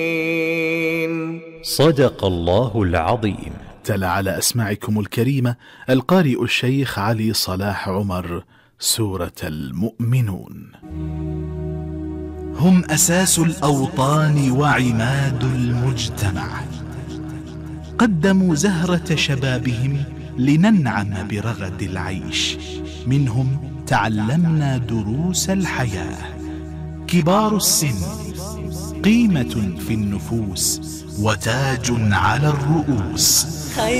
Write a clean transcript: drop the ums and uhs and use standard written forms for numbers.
صدق الله العظيم. تلا على أسماعكم الكريمة القارئ الشيخ علي صلاح عمر سورة المؤمنون. هم أساس الأوطان وعماد المجتمع، قدموا زهرة شبابهم لننعم برغد العيش، منهم تعلمنا دروس الحياة. كبار السن قيمة في النفوس وتاج على الرؤوس.